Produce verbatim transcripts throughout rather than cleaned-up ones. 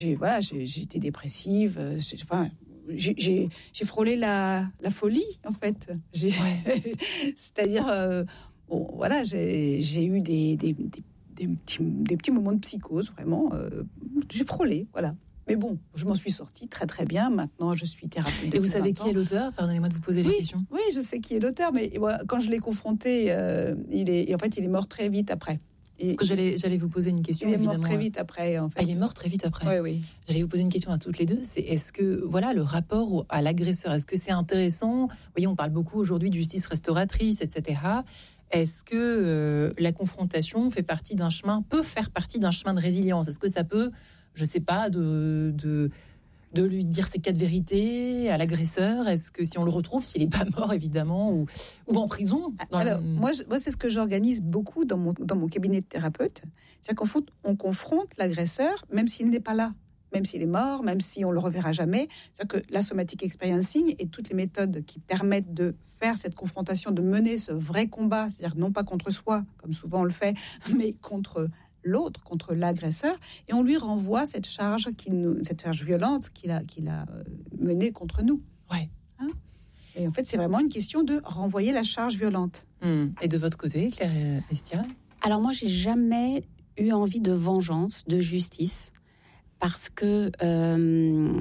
j'ai, voilà, j'ai, j'ai été dépressive. J'ai, enfin, j'ai, j'ai, j'ai frôlé la, la folie, en fait. J'ai, ouais. C'est-à-dire, euh, bon, voilà, j'ai, j'ai eu des, des, des, des, petits, des petits moments de psychose, vraiment. Euh, j'ai frôlé, voilà. Mais bon, je m'en suis sortie très très bien. Maintenant, je suis thérapeute. Et vous savez qui est l'auteur ? Pardonnez-moi de vous poser oui, les questions. Oui, je sais qui est l'auteur, mais quand je l'ai confronté, euh, il est, en fait, il est mort très vite après. Et Parce que j'allais, j'allais vous poser une question. Il est évidemment. mort très vite après, en fait. Ah, il est mort très vite après. Oui, oui. J'allais vous poser une question à toutes les deux. C'est est-ce que, voilà, le rapport à l'agresseur, est-ce que c'est intéressant ? Vous voyez, on parle beaucoup aujourd'hui de justice restauratrice, et cetera. Est-ce que euh, la confrontation fait partie d'un chemin, peut faire partie d'un chemin de résilience ? Est-ce que ça peut, je ne sais pas, de, de, de lui dire ses quatre vérités à l'agresseur ? Est-ce que si on le retrouve, s'il n'est pas mort, évidemment, ou, ou en prison dans Alors, la... moi, je, moi, c'est ce que j'organise beaucoup dans mon, dans mon cabinet de thérapeute. C'est-à-dire qu'en fait, on confronte l'agresseur, même s'il n'est pas là. Même s'il est mort, même si on ne le reverra jamais. C'est-à-dire que la somatic experiencing et toutes les méthodes qui permettent de faire cette confrontation, de mener ce vrai combat, c'est-à-dire non pas contre soi, comme souvent on le fait, mais contre l'autre, contre l'agresseur, et on lui renvoie cette charge, qui nous, cette charge violente qu'il a, qu'il a menée contre nous. Ouais. Hein ? Et en fait, c'est vraiment une question de renvoyer la charge violente. Mmh. Et de votre côté, Claire Estia ? Alors moi, j'ai jamais eu envie de vengeance, de justice. Parce que euh,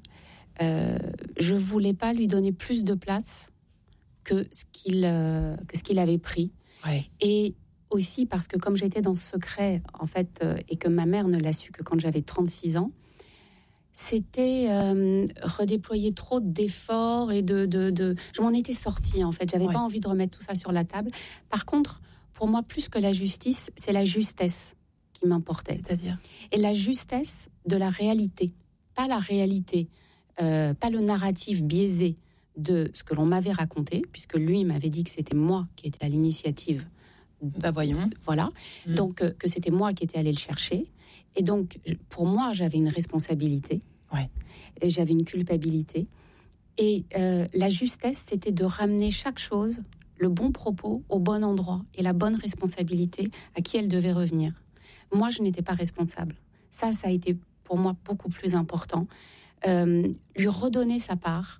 euh, je voulais pas lui donner plus de place que ce qu'il euh, que ce qu'il avait pris. Ouais. Et aussi parce que comme j'étais dans ce secret en fait euh, et que ma mère ne l'a su que quand j'avais trente-six ans, c'était euh, redéployer trop d'efforts et de de, de... je m'en étais sortie en fait. J'avais ouais. pas envie de remettre tout ça sur la table. Par contre, pour moi, plus que la justice, c'est la justesse qui m'importait. C'est-à-dire ? Et la justesse de la réalité, pas la réalité, euh, pas le narratif biaisé de ce que l'on m'avait raconté, puisque lui m'avait dit que c'était moi qui étais à l'initiative. Bah voyons. Voilà. Mmh. Donc, euh, que c'était moi qui étais allée le chercher. Et donc, pour moi, j'avais une responsabilité. Ouais. Et j'avais une culpabilité. Et euh, la justesse, c'était de ramener chaque chose, le bon propos, au bon endroit et la bonne responsabilité à qui elle devait revenir. Moi, je n'étais pas responsable. Ça, ça a été pour moi beaucoup plus important. Euh, lui redonner sa part.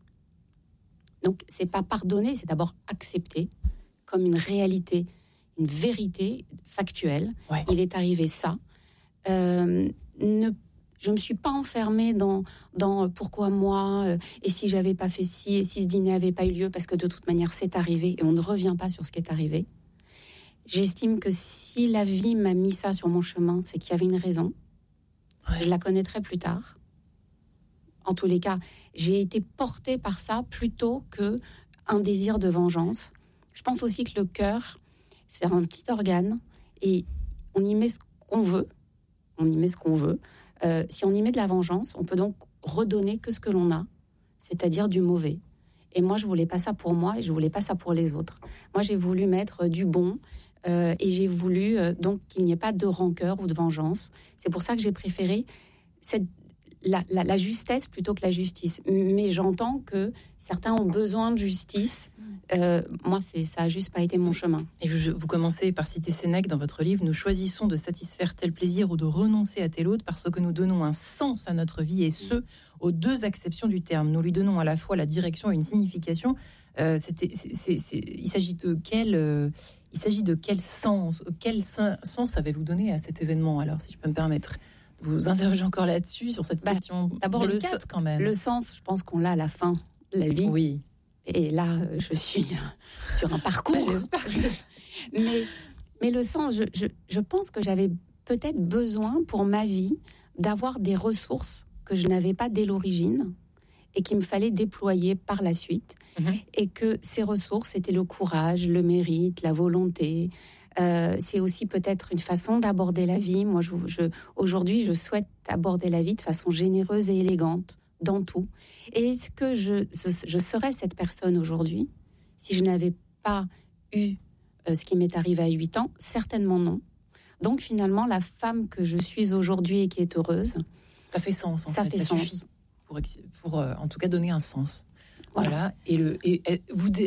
Donc, c'est pas pardonner, c'est d'abord accepter comme une réalité, une vérité factuelle. Ouais. Il est arrivé ça. Euh, ne, je me suis pas enfermée dans, dans pourquoi moi, euh, et si j'avais pas fait ci, et si ce dîner avait pas eu lieu, parce que de toute manière, c'est arrivé, et on ne revient pas sur ce qui est arrivé. J'estime que si la vie m'a mis ça sur mon chemin, c'est qu'il y avait une raison. Ouais. Je la connaîtrai plus tard. En tous les cas, j'ai été portée par ça plutôt qu'un désir de vengeance. Je pense aussi que le cœur, c'est un petit organe et on y met ce qu'on veut. On y met ce qu'on veut. Euh, si on y met de la vengeance, on peut donc redonner que ce que l'on a, c'est-à-dire du mauvais. Et moi, je voulais pas ça pour moi et je voulais pas ça pour les autres. Moi, j'ai voulu mettre du bon. Euh, et j'ai voulu euh, donc qu'il n'y ait pas de rancœur ou de vengeance. C'est pour ça que j'ai préféré cette, la, la, la justesse plutôt que la justice. Mais j'entends que certains ont besoin de justice. Euh, moi, c'est, ça n'a juste pas été mon chemin. Et vous, vous commencez par citer Sénèque dans votre livre. Nous choisissons de satisfaire tel plaisir ou de renoncer à tel autre parce que nous donnons un sens à notre vie et ce, aux deux acceptions du terme. Nous lui donnons à la fois la direction et une signification. Euh, c'était, c'est, c'est, c'est, il s'agit de quel... Euh, Il s'agit de quel sens, quel sens avez-vous donné à cet événement, alors, si je peux me permettre de vous interroger encore là-dessus, sur cette bah, question d'abord délicate, le, quand même. Le sens, je pense qu'on l'a à la fin de la vie. Oui. Et là, je suis sur un parcours. J'espère. mais, mais le sens, je, je, je pense que j'avais peut-être besoin, pour ma vie, d'avoir des ressources que je n'avais pas dès l'origine, et qu'il me fallait déployer par la suite, mmh. et que ces ressources, c'était le courage, le mérite, la volonté. Euh, c'est aussi peut-être une façon d'aborder la vie. Moi, je, je, aujourd'hui, je souhaite aborder la vie de façon généreuse et élégante, dans tout. Et est-ce que je, je serais cette personne aujourd'hui si je n'avais pas eu euh, ce qui m'est arrivé à huit ans? Certainement non. Donc, finalement, la femme que je suis aujourd'hui et qui est heureuse... Ça fait sens, en ça fait. fait ça sens. Suffit. Pour, pour euh, en tout cas donner un sens. Voilà. voilà. Et, le, et, et vous, dé,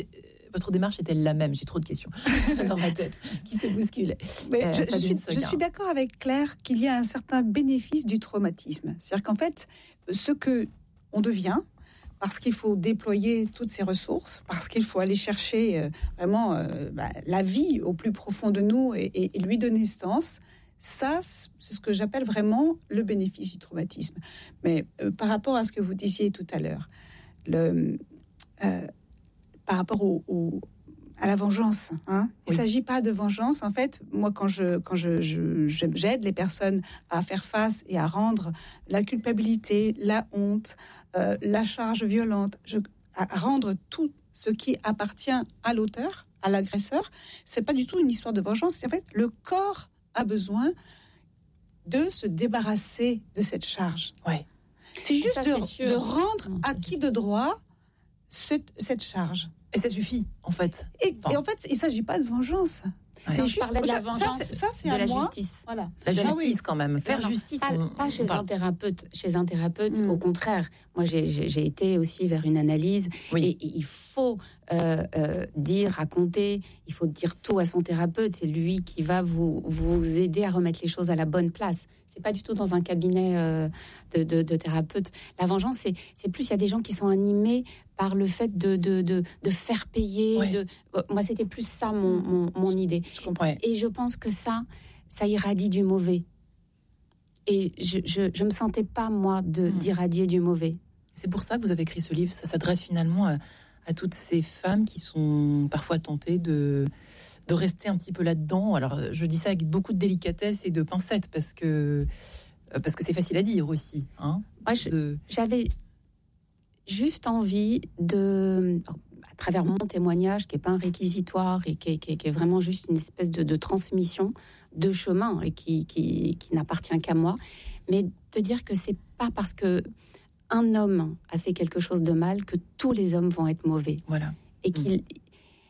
votre démarche est-elle la même? J'ai trop de questions dans ma tête qui se bousculent. Mais euh, je, je, suis, je suis d'accord avec Claire qu'il y a un certain bénéfice du traumatisme. C'est-à-dire qu'en fait, ce que on devient, parce qu'il faut déployer toutes ses ressources, parce qu'il faut aller chercher euh, vraiment euh, bah, la vie au plus profond de nous et, et, et lui donner sens, ça, c'est ce que j'appelle vraiment le bénéfice du traumatisme. Mais euh, par rapport à ce que vous disiez tout à l'heure, le, euh, par rapport au, au, à la vengeance, hein, il ne oui. s'agit pas de vengeance. En fait, moi, quand, je, quand je, je, je, j'aide les personnes à faire face et à rendre la culpabilité, la honte, euh, la charge violente, je, à rendre tout ce qui appartient à l'auteur, à l'agresseur, ce n'est pas du tout une histoire de vengeance. C'est en fait, le corps a besoin de se débarrasser de cette charge. Ouais. C'est juste ça, de, c'est de rendre acquis de droit cette, cette charge. Et ça suffit, en fait. Et, enfin. et en fait, il ne s'agit pas de vengeance. Ouais. C'est juste de la vengeance, ça, c'est, ça, c'est de à la moi. Justice. Voilà. La justice, ah, oui. quand même. Faire non, justice. Pas, on, pas chez, on un thérapeute, chez un thérapeute. Mm. Au contraire, moi, j'ai, j'ai, j'ai été aussi vers une analyse. Oui. Et, et il faut euh, euh, dire, raconter, il faut dire tout à son thérapeute. C'est lui qui va vous, vous aider à remettre les choses à la bonne place. C'est pas du tout dans un cabinet euh, de, de, de thérapeute. La vengeance, c'est, c'est plus, il y a des gens qui sont animés par le fait de, de, de, de faire payer. Ouais. De, moi, c'était plus ça mon, mon, mon idée. Je comprends. Et je pense que ça, ça irradie du mauvais. Et je je, je me sentais pas, moi, de, mmh. d'irradier du mauvais. C'est pour ça que vous avez écrit ce livre. Ça s'adresse finalement à, à toutes ces femmes qui sont parfois tentées de... de rester un petit peu là-dedans. Alors, je dis ça avec beaucoup de délicatesse et de pincettes, parce que, parce que c'est facile à dire aussi. Hein, ouais, je, de... J'avais juste envie de, à travers mon témoignage, qui n'est pas un réquisitoire et qui est, qui est, qui est vraiment juste une espèce de, de transmission de chemin et qui, qui, qui n'appartient qu'à moi, mais de dire que c'est pas parce que un homme a fait quelque chose de mal que tous les hommes vont être mauvais. Voilà. Et qu'il... Mmh.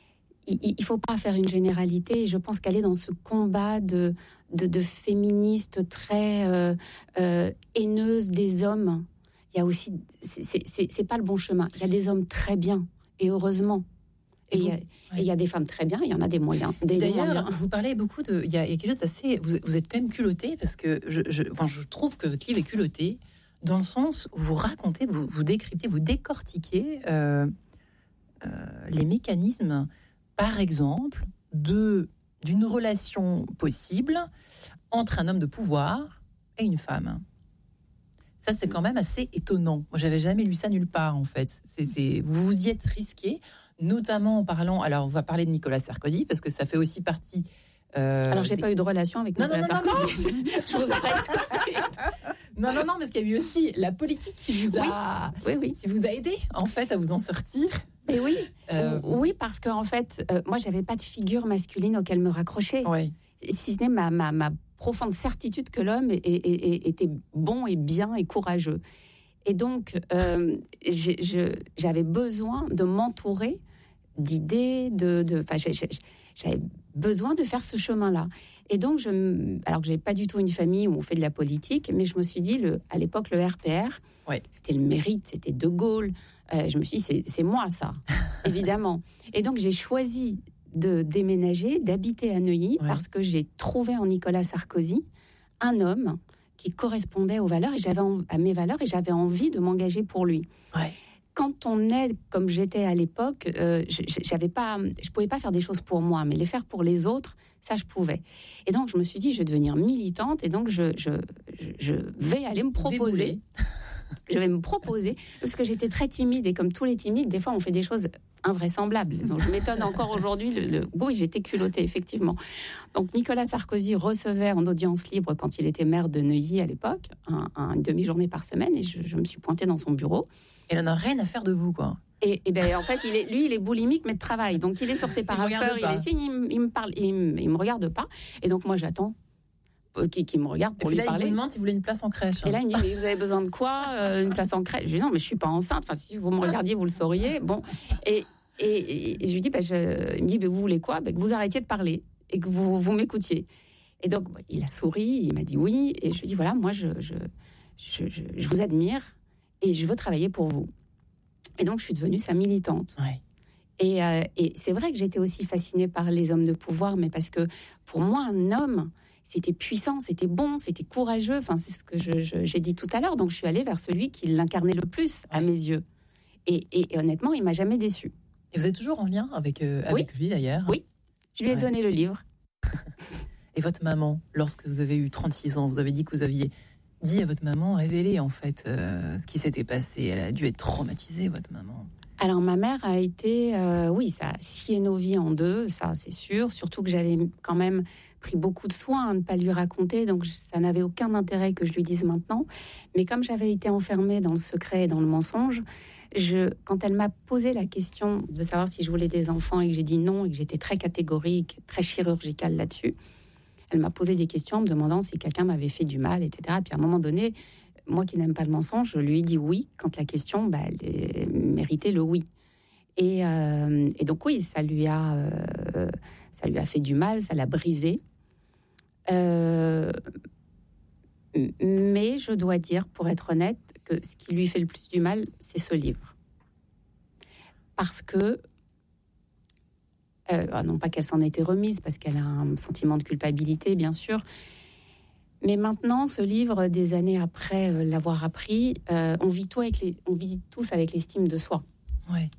Il ne faut pas faire une généralité. Et je pense qu'elle est dans ce combat de, de, de féministes très euh, euh, haineuses des hommes. Il y a aussi... C'est, c'est, c'est pas le bon chemin. Il y a des hommes très bien, et heureusement. Et il y, ouais. y a des femmes très bien, il y en a des moyens. Des D'ailleurs, moyens. Vous parlez beaucoup de... Il y, y a quelque chose d'assez... Vous, vous êtes quand même culotté, parce que je, je, enfin, je trouve que votre livre est culotté, dans le sens où vous racontez, vous, vous décryptez, vous décortiquez euh, euh, les mécanismes... Par exemple, de, d'une relation possible entre un homme de pouvoir et une femme. Ça, c'est quand même assez étonnant. Moi, j'avais jamais lu ça nulle part, en fait. C'est, c'est, vous vous y êtes risqué, notamment en parlant... Alors, on va parler de Nicolas Sarkozy, parce que ça fait aussi partie... Euh, alors, j'ai des... pas eu de relation avec Nicolas non, non, non, Sarkozy. Non, non. Je vous arrête tout de suite. Non, non, non, parce qu'il y a eu aussi la politique qui vous a, oui. Oui, oui. Qui vous a aidé, en fait, à vous en sortir. Et oui, euh... oui, parce qu'en fait, euh, moi, j'avais pas de figure masculine auquel me raccrocher. Oui. Si ce n'est ma, ma, ma profonde certitude que l'homme est, est, est, était bon et bien et courageux. Et donc, euh, j'ai, je, j'avais besoin de m'entourer d'idées, de, de, enfin, j'ai, j'ai, j'avais besoin de faire ce chemin-là. Et donc, je, alors que j'ai pas du tout une famille où on fait de la politique, mais je me suis dit, le, à l'époque, le R P R, ouais. c'était le mérite, c'était De Gaulle. Euh, je me suis dit, c'est, c'est moi, ça, évidemment. Et donc, j'ai choisi de déménager, d'habiter à Neuilly, ouais. parce que j'ai trouvé en Nicolas Sarkozy un homme qui correspondait aux valeurs et j'avais en, à mes valeurs et j'avais envie de m'engager pour lui. Ouais. Quand on est comme j'étais à l'époque, euh, j'avais pas, je pouvais pas faire des choses pour moi, mais les faire pour les autres, ça je pouvais. Et donc je me suis dit, je vais devenir militante et donc je, je, je vais aller me proposer. Je vais me proposer, parce que j'étais très timide et comme tous les timides, des fois on fait des choses invraisemblables. Donc je m'étonne encore aujourd'hui. Le, le... Oui, j'étais culottée, effectivement. Donc Nicolas Sarkozy recevait en audience libre, quand il était maire de Neuilly à l'époque, un, un, une demi-journée par semaine, et je, je me suis pointée dans son bureau. Et il n'en a rien à faire de vous, quoi. Et, et ben en fait, il est, lui, il est boulimique, mais de travail. Donc il est sur ses parapheurs, il, il est signe, il, il me parle, il, me, il me regarde pas. Et donc moi, j'attends. Qui, qui me regarde pour et puis lui là, parler. Il vous demande si vous voulez une place en crèche. Hein. Et là, il me dit, mais vous avez besoin de quoi euh, une place en crèche? Je lui dis, non, mais je suis pas enceinte. Enfin, si vous me regardiez, vous le sauriez. Bon. Et, et, et je lui dis, bah, je... il me dit, bah, vous voulez quoi? Bah, que vous arrêtiez de parler et que vous, vous m'écoutiez. Et donc, bah, il a souri, il m'a dit oui. Et je lui dis, voilà, moi, je, je, je, je, je vous admire et je veux travailler pour vous. Et donc, je suis devenue sa militante. Ouais. Et, euh, et c'est vrai que j'étais aussi fascinée par les hommes de pouvoir, mais parce que pour moi, un homme, c'était puissant, c'était bon, c'était courageux. Enfin, c'est ce que je, je, j'ai dit tout à l'heure. Donc, je suis allée vers celui qui l'incarnait le plus, à mes yeux. Et, et, et honnêtement, il m'a jamais déçue. Et vous êtes toujours en lien avec, euh, avec oui. lui, d'ailleurs? Oui, je lui ai ouais. donné le livre. Et votre maman, lorsque vous avez eu trente-six ans, vous avez dit que vous aviez dit à votre maman, révélé en fait euh, ce qui s'était passé. Elle a dû être traumatisée, votre maman. Alors, ma mère a été... Euh, oui, ça a scié nos vies en deux, ça, c'est sûr. Surtout que j'avais quand même pris beaucoup de soin à ne pas lui raconter, donc ça n'avait aucun intérêt que je lui dise maintenant. Mais comme j'avais été enfermée dans le secret et dans le mensonge, je, quand elle m'a posé la question de savoir si je voulais des enfants et que j'ai dit non et que j'étais très catégorique, très chirurgicale là-dessus, elle m'a posé des questions en me demandant si quelqu'un m'avait fait du mal, et cetera. Puis à un moment donné, moi qui n'aime pas le mensonge, je lui ai dit oui quand la question bah, elle méritait le oui. Et, euh, et donc oui, ça lui a, euh, ça lui a fait du mal, ça l'a brisé. Euh, mais je dois dire, pour être honnête, que ce qui lui fait le plus du mal, c'est ce livre. Parce que, euh, non pas qu'elle s'en était remise, parce qu'elle a un sentiment de culpabilité, bien sûr, mais maintenant, ce livre, des années après euh, l'avoir appris, euh, on, vit tout avec les, on vit tous avec l'estime de soi. Ouais.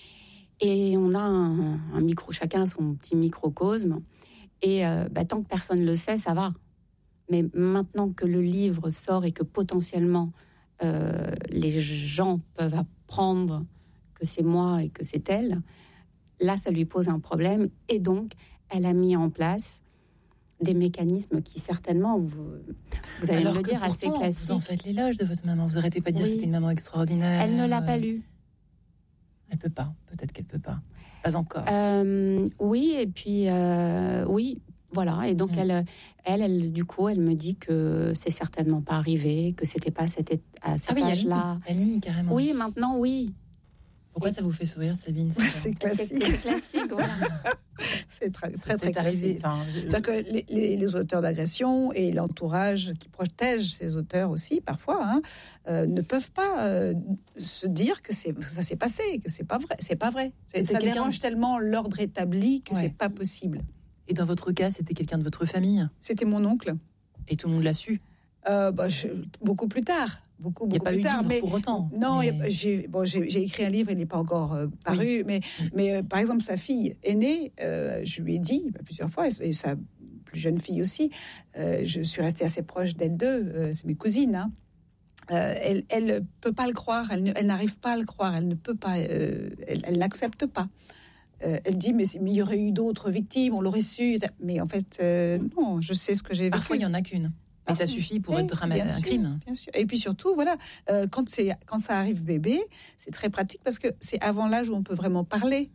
Et on a un, un micro, chacun son petit microcosme. Et euh, bah, tant que personne ne le sait, ça va. Mais maintenant que le livre sort et que potentiellement euh, les gens peuvent apprendre que c'est moi et que c'est elle, là, ça lui pose un problème. Et donc, elle a mis en place des mécanismes qui certainement, vous, vous allez Alors me le que dire, pourtant, assez classiques. Vous en faites l'éloge de votre maman. Vous n'arrêtez pas de dire Oui. que c'était une maman extraordinaire. Elle ne l'a pas lu. Elle peut pas. Peut-être qu'elle peut pas. Pas encore. Euh, oui, et puis euh, oui, voilà. Et donc Mm. elle, elle, elle, du coup, elle me dit que c'est certainement pas arrivé, que c'était pas à cet, é- à cet ah oui, âge-là. elle nie, carrément. Oui, maintenant, oui. Pourquoi ça vous fait sourire, Sabine? C'est C'est classique. c'est classique, voilà. C'est très, Ça, très, c'est très arrivé. classique. Enfin, je- C'est-à-dire que les, les- les auteurs d'agression et l'entourage qui protège ces auteurs aussi, parfois, hein, euh, ne peuvent pas euh, se dire que c'est, ça s'est passé, que c'est pas vrai. C'est pas vrai. C'est- C'était ça quelqu'un- dérange tellement l'ordre établi que Ouais. c'est pas possible. Et dans votre cas, c'était quelqu'un de votre famille? C'était mon oncle. Et tout le monde l'a su? Euh, bah, je- beaucoup plus tard. Beaucoup, Il n'y a beaucoup pas plus eu de tard. livre Mais pour autant. non, mais... il y a- j'ai, bon, j'ai, j'ai écrit un livre, il n'est pas encore euh, paru, mais, mais euh, par exemple, sa fille aînée, euh, je lui ai dit bah, plusieurs fois, et sa plus jeune fille aussi, euh, je suis restée assez proche d'elles deux, euh, c'est mes cousines, hein. Euh, elle, elle peut pas le croire, elle, ne- elle n'arrive pas à le croire, elle ne peut pas, euh, elle, elle n'accepte pas. Euh, elle dit, mais mais il y aurait eu d'autres victimes, on l'aurait su. Mais en fait, euh, non, je sais ce que j'ai vécu. Parfois, il n'y en a qu'une. Mais ça suffit pour Oui, être drama- bien un sûr, crime. Bien sûr. Et puis surtout, voilà, euh, quand, c'est, quand ça arrive bébé, c'est très pratique parce que c'est avant l'âge où on peut vraiment parler.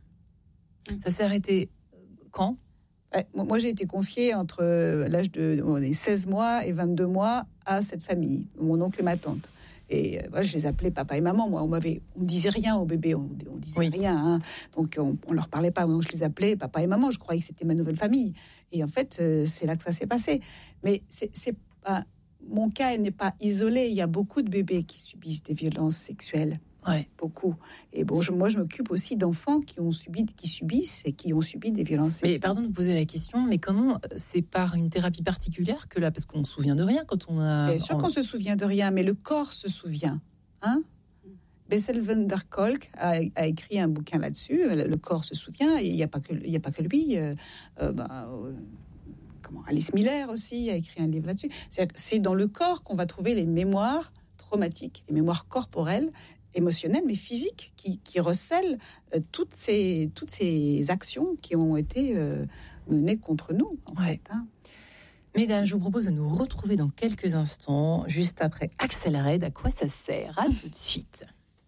Ça s'est arrêté quand? Ouais, moi, moi, j'ai été confiée entre euh, l'âge de on est seize mois et vingt-deux mois à cette famille, mon oncle et ma tante. Et euh, moi, je les appelais papa et maman. Moi, on m'avait, on disait rien aux bébés, on, on disait Oui. rien. Hein. Donc, on, on leur parlait pas. Donc, je les appelais papa et maman. Je croyais que c'était ma nouvelle famille. Et en fait, euh, c'est là que ça s'est passé. Mais c'est, c'est pas mon cas n'est pas isolé. Il y a beaucoup de bébés qui subissent des violences sexuelles. Ouais. Beaucoup. Et bon, je, moi, je m'occupe aussi d'enfants qui ont subi, qui subissent et qui ont subi des violences sexuelles. Mais pardon de vous poser la question, mais comment c'est par une thérapie particulière que là, parce qu'on se souvient de rien quand on a. Bien sûr on... qu'on se souvient de rien, mais le corps se souvient. Hein? Bessel van der Kolk a, a écrit un bouquin là-dessus. Le, le corps se souvient, et il n'y a pas que, il y a pas que lui. Euh, euh, bah, euh, comment Alice Miller aussi a écrit un livre là-dessus. C'est, c'est dans le corps qu'on va trouver les mémoires traumatiques, les mémoires corporelles, émotionnelles, mais physiques, qui, qui recèlent euh, toutes ces toutes ces actions qui ont été euh, menées contre nous. En Ouais. fait, hein. Mesdames, je vous propose de nous retrouver dans quelques instants, juste après Axel Red. À quoi ça sert? À tout de suite.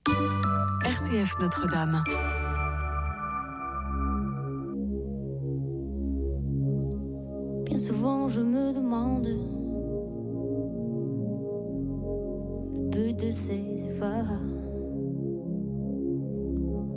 R C F Notre-Dame. Bien souvent, je me demande le but de ces efforts.